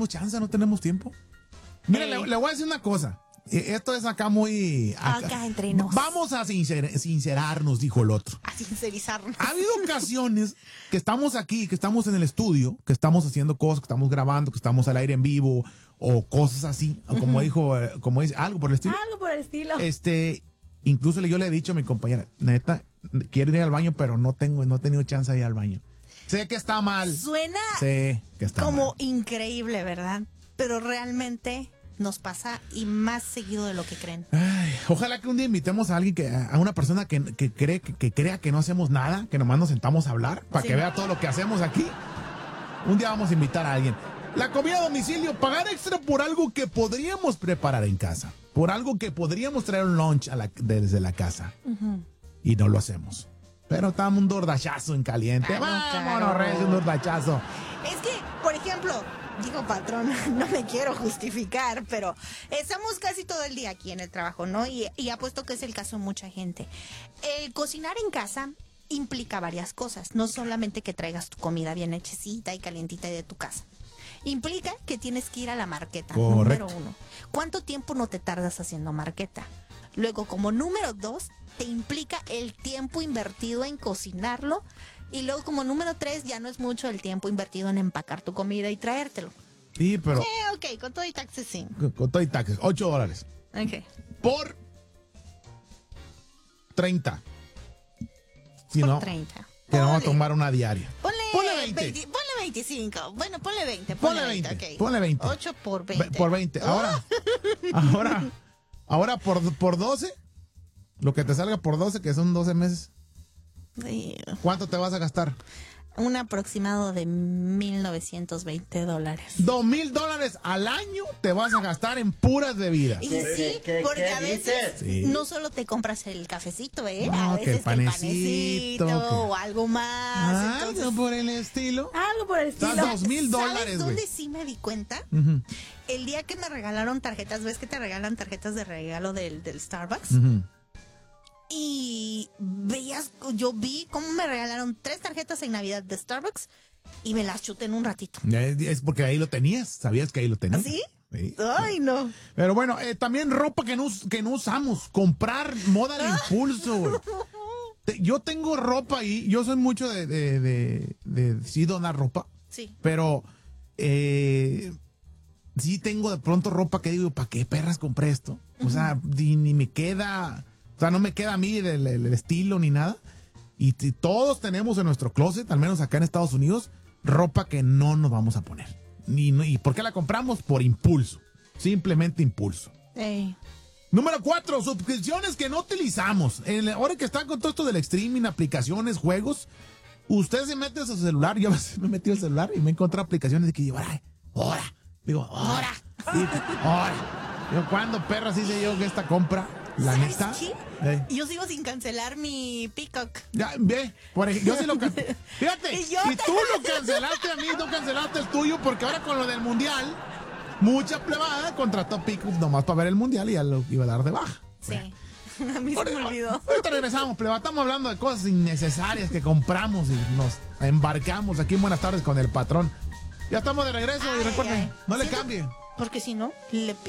tenemos chance, no tenemos tiempo. Mira, le voy a decir una cosa. Esto es acá muy... Acá entre nos. Vamos a sincerarnos, dijo el otro. A sincerizarnos. Ha habido ocasiones que estamos aquí, que estamos en el estudio, que estamos haciendo cosas, que estamos grabando, que estamos al aire en vivo, o cosas así, o como dijo, como dice, algo por el estilo. Algo por el estilo. Incluso yo le he dicho a mi compañera, neta, quiero ir al baño, pero no he tenido chance de ir al baño. Sé que está mal. Suena sé que está como mal. increíble, ¿verdad? Pero realmente nos pasa y más seguido de lo que creen. Ay, ojalá que un día invitemos a alguien a una persona que crea que no hacemos nada, que nomás nos sentamos a hablar, para que vea todo lo que hacemos aquí. Un día vamos a invitar a alguien. La comida a domicilio, pagar extra por algo que podríamos preparar en casa, por algo que podríamos traer un lunch desde la casa. Y no lo hacemos. Pero estamos un dordachazo en caliente. Vámonos, Reyes, un dordachazo. Es que, por ejemplo, digo, patrón, no me quiero justificar, pero estamos casi todo el día aquí en el trabajo, ¿no? Y apuesto que es el caso de mucha gente. El cocinar en casa implica varias cosas. No solamente que traigas tu comida bien hechecita y calientita de tu casa. Implica que tienes que ir a la marqueta. Correcto. Número 1. ¿Cuánto tiempo no te tardas haciendo marqueta? Luego, como número 2, te implica el tiempo invertido en cocinarlo. Y luego, como número 3, ya no es mucho el tiempo invertido en empacar tu comida y traértelo. Sí, pero... Ok, con todo y taxes, sí. Con todo y taxes, $8. Ok. Por 30. Si Por no, 30. que vamos a tomar una diaria. Ponle 20. Ponle 25. Bueno, ponle 20. Ponle 20. Okay. Ponle 20. 8 por 20. Por 20. Ahora por 12. Lo que te salga por 12, que son 12 meses. Sí. ¿Cuánto te vas a gastar? Un aproximado de $1,920. $2,000 al año te vas a gastar en puras bebidas. Y sí, porque a veces sí, no solo te compras el cafecito, no, a que veces el panecito, o algo más. Algo por el estilo. Algo por el estilo. Está $2,000, ¿Sabes dónde güey? sí me di cuenta? Uh-huh. El día que me regalaron tarjetas, ¿ves que te regalan tarjetas de regalo del Starbucks? Uh-huh. Y yo vi cómo me regalaron 3 tarjetas en Navidad de Starbucks y me las chuté en un ratito. Es porque ahí lo tenías, sabías que ahí lo tenías. ¿Sí? Sí. Ay, no. Pero bueno, también ropa que no usamos, comprar moda al impulso, güey. Yo tengo ropa ahí, yo soy mucho de sí donar ropa. Sí. Pero sí tengo de pronto ropa que digo, ¿para qué perras compré esto? O sea, ni me queda, o sea, no me queda a mí el estilo ni nada. Y todos tenemos en nuestro closet, al menos acá en Estados Unidos, ropa que no nos vamos a poner. ¿Y por qué la compramos? Por impulso. Simplemente impulso. Ey. Número 4, suscripciones que no utilizamos. Ahora que están con todo esto del streaming, aplicaciones, juegos, usted se mete a su celular. Yo me metí al celular y me encontré aplicaciones de que llevo, ahora. Digo, ahora. Yo, ¿cuándo perras hice yo que esta compra? La ¿Sabes neta. qué? Yo sigo sin cancelar mi Peacock. Ya, ve, por ejemplo, yo sí lo cancelé. Fíjate, Y yo si tú lo cancelaste a mí, no cancelaste el tuyo, porque ahora con lo del mundial, mucha plebada contrató Peacock nomás para ver el mundial y ya lo iba a dar de baja. Sí. A mí se me olvidó. Ahorita regresamos, plebada. Estamos hablando de cosas innecesarias que compramos y nos embarcamos aquí en Buenas Tardes con el patrón. Ya estamos de regreso y recuerden, no le cambie. Porque si no, le pico.